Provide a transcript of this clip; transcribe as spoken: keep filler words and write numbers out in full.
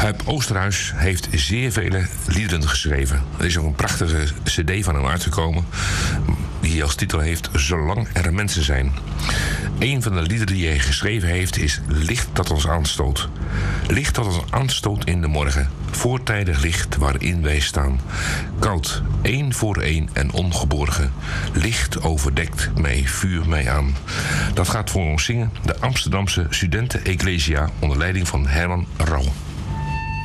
Huip Oosterhuis heeft zeer vele liederen geschreven. Er is ook een prachtige cd van hem uitgekomen, die als titel heeft Zolang er mensen zijn. Een van de liederen die hij geschreven heeft is Licht dat ons aanstoot. Licht dat ons aanstoot in de morgen. Voortijdig licht waarin wij staan. Koud, één voor één en ongeborgen. Licht overdekt mij, vuur mij aan. Dat gaat voor ons zingen de Amsterdamse Studenten Ecclesia onder leiding van Herman Rauw.